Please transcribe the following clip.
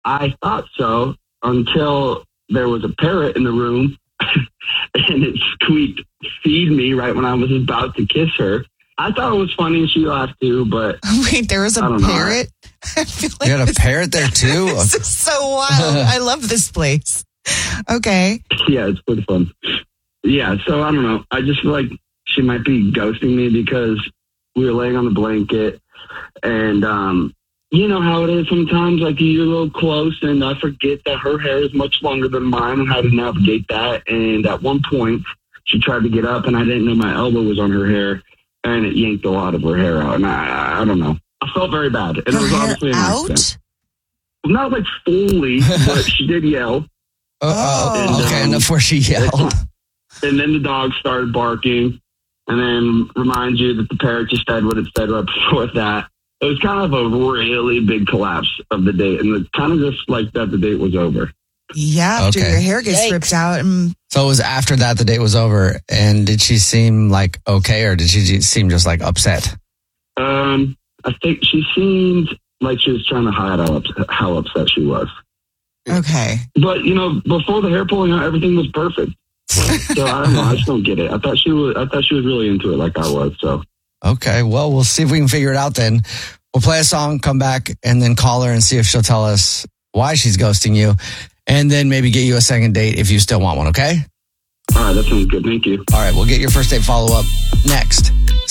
I thought so until there was a parrot in the room and it squeaked, "Feed me," right when I was about to kiss her. I thought it was funny and she laughed too, but... Wait, there was a parrot? I feel like you had a parrot there too? This is so wild. I love this place. Okay. Yeah, it's pretty fun. Yeah, so I don't know. I just feel like she might be ghosting me because we were laying on the blanket and, you know how it is sometimes, like you're a little close and I forget that her hair is much longer than mine and how to navigate that. And at one point she tried to get up and I didn't know my elbow was on her hair and it yanked a lot of her hair out. And I don't know. I felt very bad. And Her it was hair obviously an out? accident. Not like fully, but she did yell. Okay, enough where she yelled. And then the dog started barking. And then remind you that the parrot just said what it said right before that. It was kind of a really big collapse of the date. And it's kind of just like that the date was over. Yeah, after your hair gets ripped out. So it was after that the date was over. And did she seem like okay or did she seem just like upset? I think she seemed like she was trying to hide how upset she was. Okay. But, you know, before the hair pulling out, everything was perfect. So I don't know. I just don't get it. I thought she was really into it like I was. So. Okay. Well, we'll see if we can figure it out then. We'll play a song, come back, and then call her and see if she'll tell us why she's ghosting you. And then maybe get you a second date if you still want one, okay? All right. That sounds good. Thank you. All right. We'll get your first date follow-up next.